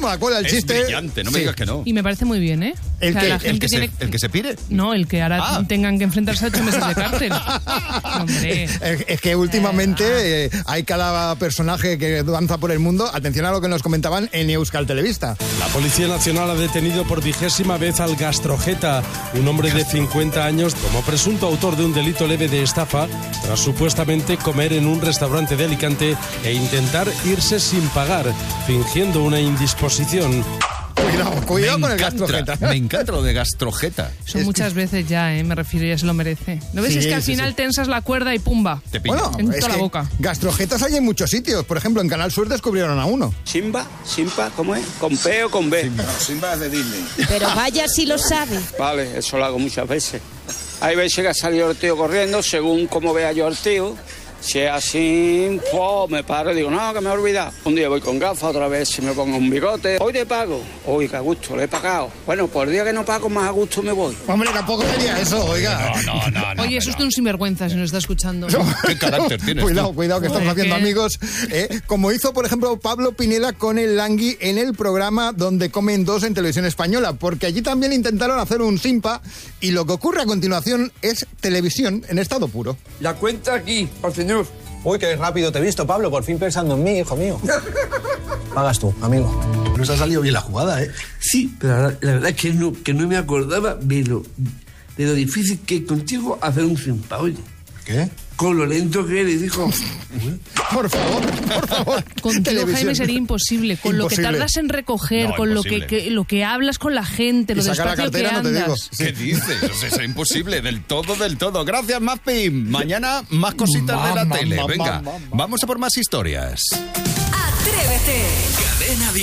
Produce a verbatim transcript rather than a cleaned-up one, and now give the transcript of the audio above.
como la cola, el es chiste. Es brillante, no me sí. digas que no. Y me parece muy bien, ¿eh? ¿El, o sea, que, la el, gente que tiene... se, ¿El que se pire? No, el que ahora ah. tengan que enfrentarse a ocho meses de cárcel. Hombre. Es, es que últimamente eh, ah. eh, hay cada personaje que danza por el mundo. Atención a lo que nos comentaban en Euskal Televista. La Policía Nacional ha detenido por vigésima vez al gastrojeta, un hombre de cincuenta años, como presunto autor de un delito leve de estafa, tras supuestamente comer en un restaurante de Alicante e intentar irse sin pagar, fingiendo una indisposición. Cuidado, cuidado me con el encanta, gastrojeta. Me encanta lo de gastrojeta. Son es muchas que... veces ya, ¿eh? Me refiero, ya se lo merece. ¿No ves? Sí, es que al sí, final sí. tensas la cuerda y pumba. Te pillo. Bueno, en es toda la que boca. gastrojetas hay en muchos sitios. Por ejemplo, en Canal Sur descubrieron a uno. Simba, Simba, ¿cómo es? ¿Con P o con B? Simba. No, Simba es de Disney. Pero vaya si lo sabe. Vale, eso lo hago muchas veces. Hay veces que ha salido el tío corriendo, según como vea yo al tío. Si es así, oh, me paro y digo, no, que me he olvidado. Un día voy con gafas, otra vez si me pongo un bigote. Hoy te pago. Uy, qué a gusto, le he pagado. Bueno, por el día que no pago, más a gusto me voy. Hombre, tampoco sería eso, oiga. No, no, no. no Oye, eso no. es de un sinvergüenza si nos está escuchando. ¿Qué carácter tienes Cuidado, tú? cuidado, que estamos Joder, haciendo ¿qué? amigos. ¿eh? Como hizo, por ejemplo, Pablo Pinela con el Langui en el programa Donde Comen Dos en Televisión Española, porque allí también intentaron hacer un simpa y lo que ocurre a continuación es televisión en estado puro. La cuenta aquí, al señor. Uy, qué rápido te he visto, Pablo. Por fin pensando en mí, hijo mío. Pagas tú, amigo. Nos ha salido bien la jugada, ¿eh? Sí, pero la, la verdad es que no, que no me acordaba de lo, de lo difícil que es contigo hacer un simpa, oye. ¿Qué? Con lo lento que eres, hijo. Por favor, por favor. Contigo, Televisión. Jaime, sería imposible. Con lo que Imposible. tardas en recoger, No, con lo que, imposible. que, lo que hablas con la gente, Y lo sacar la despacio que cartera, no te digo. andas. ¿Qué dices? O sea, es imposible, del todo, del todo. Gracias, Mazpi. Mañana más cositas de la Mamá, tele. mamá, Venga, mamá. vamos a por más historias. Atrévete. Cadena